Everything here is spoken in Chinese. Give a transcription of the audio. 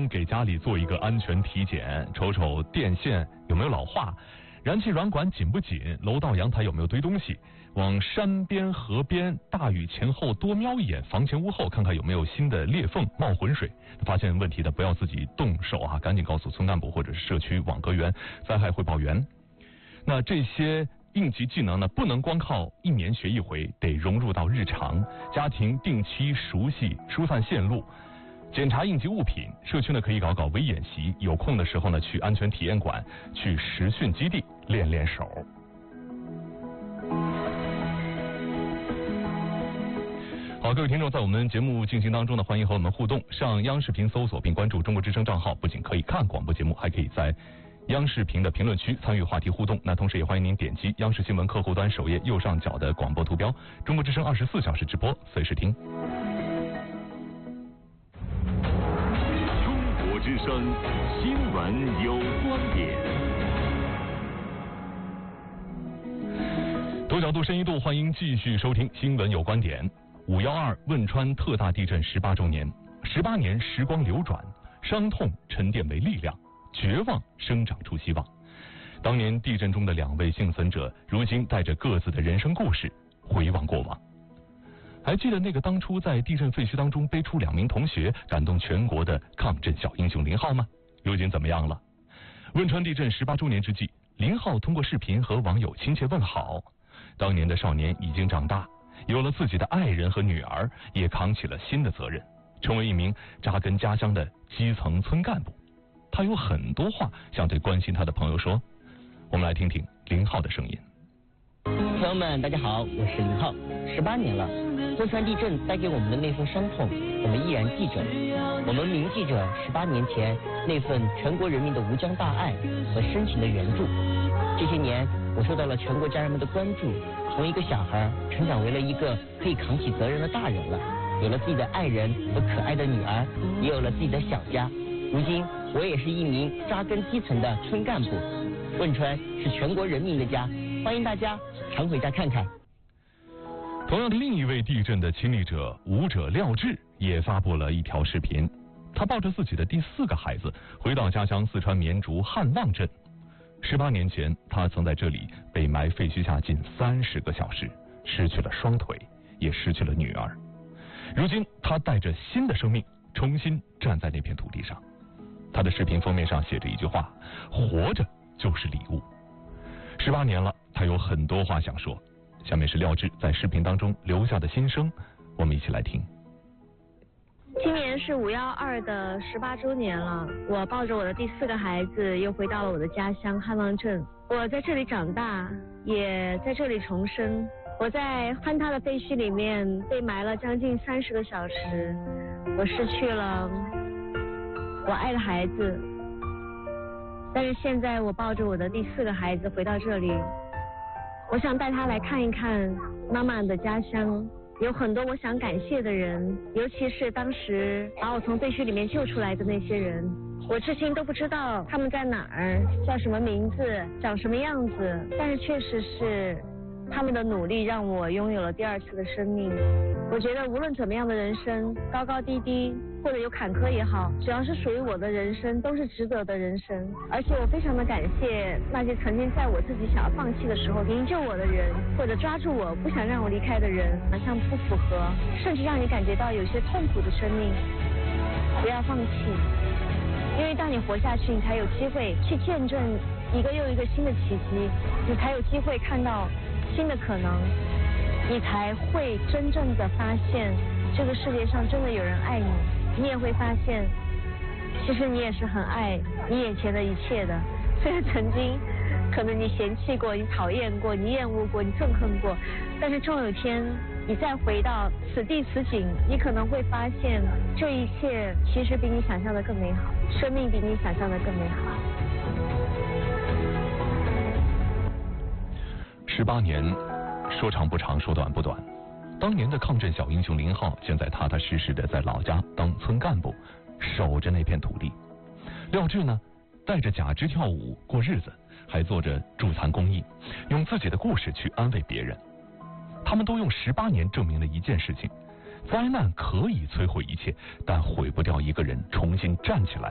工给家里做一个安全体检，瞅瞅电线有没有老化，燃气软管紧不紧，楼道阳台有没有堆东西，往山边河边大雨前后多瞄一眼房前屋后，看看有没有新的裂缝冒浑水。发现问题的不要自己动手啊，赶紧告诉村干部或者是社区网格员、灾害汇报员。那这些应急技能呢，不能光靠一年学一回，得融入到日常，家庭定期熟悉疏散线路，检查应急物品。社区呢可以搞微演习，有空的时候呢去安全体验馆、去实训基地练练手。好，各位听众，在我们节目进行当中呢，欢迎和我们互动。上央视频搜索并关注中国之声账号，不仅可以看广播节目，还可以在央视频的评论区参与话题互动。那同时也欢迎您点击央视新闻客户端首页右上角的广播图标，中国之声24小时直播，随时听。 中国之声新闻有观点。 多角度深一度，欢迎继续收听新闻有观点。5.12汶川特大地震18周年，18年时光流转，伤痛沉淀为力量，绝望生长出希望。当年地震中的2位幸存者，如今带着各自的人生故事回望过往。还记得那个当初在地震废墟当中背出2名同学，感动全国的抗震小英雄林浩吗？如今怎么样了？汶川地震18周年之际，林浩通过视频和网友亲切问好。当年的少年已经长大，有了自己的爱人和女儿，也扛起了新的责任，成为一名扎根家乡的基层村干部。他有很多话想对关心他的朋友说，我们来听听林浩的声音。 朋友们，大家好，我是林浩。18年了，汶川地震带给我们的那份伤痛，我们依然记着。我们铭记着18年前那份全国人民的无疆大爱和深情的援助。这些年，我受到了全国家人们的关注，从一个小孩成长为了一个可以扛起责任的大人了，有了自己的爱人和可爱的女儿，也有了自己的小家。如今，我也是一名扎根基层的村干部。汶川是全国人民的家，欢迎大家常回家看看。 同样的，另一位地震的亲历者舞者廖智也发布了一条视频，他抱着自己的第4个孩子回到家乡四川绵竹汉望镇。18年前，他曾在这里被埋废墟下近30个小时，失去了双腿，也失去了女儿。如今，他带着新的生命，重新站在那片土地上。他的视频封面上写着一句话：活着就是礼物。18年了，他有很多话想说。下面是廖智在视频当中留下的心声，我们一起来听。 今年是5.12的18周年了，我抱着我的第4个孩子又回到了我的家乡汉望镇。我在这里长大，也在这里重生。我在坍塌的废墟里面被埋了将近30个小时，我失去了我爱的孩子。但是现在我抱着我的第4个孩子回到这里，我想带他来看一看妈妈的家乡。有很多我想感谢的人，尤其是当时把我从废墟里面救出来的那些人，我至今都不知道他们在哪儿，叫什么名字，长什么样子，但是确实是他们的努力让我拥有了第2次的生命。我觉得无论怎么样的人生，高高低低或者有坎坷也好，只要是属于我的人生，都是值得的人生。而且我非常的感谢那些曾经在我自己想要放弃的时候营救我的人，或者抓住我不想让我离开的人，好像不符合，甚至让你感觉到有些痛苦的生命，不要放弃。因为当你活下去，你才有机会去见证一个又一个新的奇迹，你才有机会看到新的可能，你才会真正的发现这个世界上真的有人爱你。你也会发现，其实你也是很爱你眼前的一切的。虽然曾经可能你嫌弃过，你讨厌过，你厌恶过，你憎恨过，但是终有一天你再回到此地此景，你可能会发现这一切其实比你想象的更美好，生命比你想象的更美好。 18年，说长不长，说短不短。当年的抗震小英雄林浩，现在踏踏实实的在老家当村干部，守着那片土地。廖智呢，带着假肢跳舞过日子，还做着助残公益，用自己的故事去安慰别人。他们都用18年证明了一件事情：灾难可以摧毁一切，但毁不掉一个人重新站起来